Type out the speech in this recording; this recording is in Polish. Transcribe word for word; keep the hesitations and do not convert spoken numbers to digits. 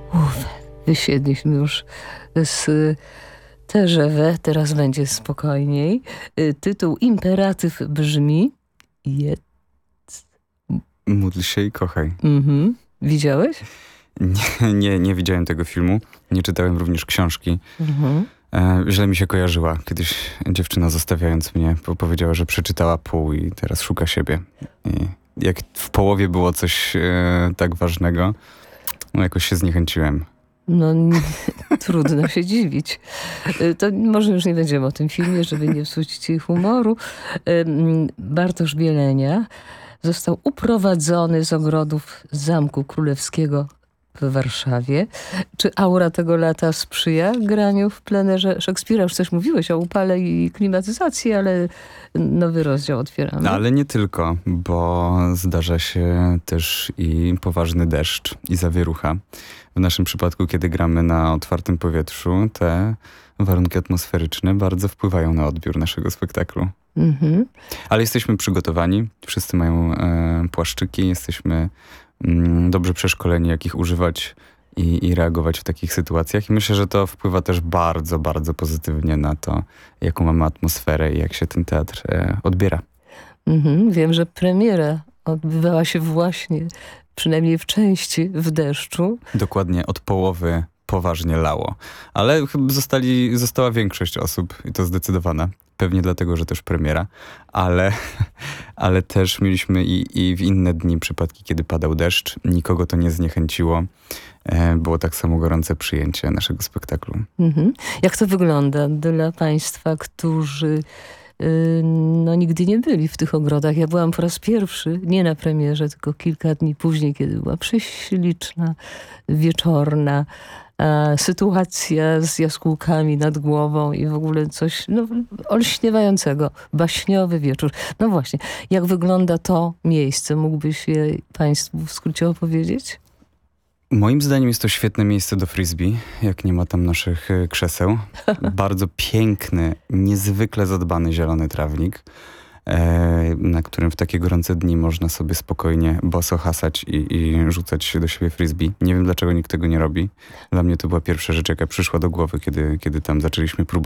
Uff, wysiedliśmy już z T G V, teraz będzie spokojniej. Tytuł imperatyw brzmi jedz. Módl się i kochaj. Mhm. Widziałeś? Nie, nie, nie widziałem tego filmu. Nie czytałem również książki. Mhm. E, źle mi się kojarzyła. Kiedyś dziewczyna, zostawiając mnie, po- powiedziała, że przeczytała pół i teraz szuka siebie. I jak w połowie było coś e, tak ważnego, no jakoś się zniechęciłem. No nie, trudno się dziwić. Y, To może już nie będziemy o tym filmie, żeby nie psuć ci humoru. Ym, Bartosz Bielenia został uprowadzony z ogrodów Zamku Królewskiego w Warszawie. Czy aura tego lata sprzyja graniu w plenerze Szekspira? Już coś mówiłeś o upale i klimatyzacji, ale nowy rozdział otwieramy. No, ale nie tylko, bo zdarza się też i poważny deszcz i zawierucha. W naszym przypadku, kiedy gramy na otwartym powietrzu, te warunki atmosferyczne bardzo wpływają na odbiór naszego spektaklu. Mhm. Ale jesteśmy przygotowani, wszyscy mają e, płaszczyki, jesteśmy mm, dobrze przeszkoleni, jak ich używać i, i reagować w takich sytuacjach. I myślę, że to wpływa też bardzo, bardzo pozytywnie na to, jaką mamy atmosferę i jak się ten teatr e, odbiera. Mhm. Wiem, że premiera odbywała się właśnie, przynajmniej w części, w deszczu. Dokładnie od połowy poważnie lało. Ale chyba zostali, została większość osób i to zdecydowana. Pewnie dlatego, że też premiera. Ale, ale też mieliśmy i, i w inne dni przypadki, kiedy padał deszcz. Nikogo to nie zniechęciło. E, było tak samo gorące przyjęcie naszego spektaklu. Mhm. Jak to wygląda dla państwa, którzy y, no, nigdy nie byli w tych ogrodach? Ja byłam po raz pierwszy, nie na premierze, tylko kilka dni później, kiedy była prześliczna, wieczorna a, sytuacja z jaskółkami nad głową i w ogóle coś no, olśniewającego. Baśniowy wieczór. No właśnie, jak wygląda to miejsce? Mógłbyś je państwu w skrócie opowiedzieć? Moim zdaniem jest to świetne miejsce do frisbee, jak nie ma tam naszych e, krzeseł. Bardzo piękny, niezwykle zadbany zielony trawnik, e, na którym w takie gorące dni można sobie spokojnie boso hasać i, i rzucać się do siebie frisbee. Nie wiem, dlaczego nikt tego nie robi. Dla mnie to była pierwsza rzecz, jaka przyszła do głowy, kiedy, kiedy tam zaczęliśmy próbować.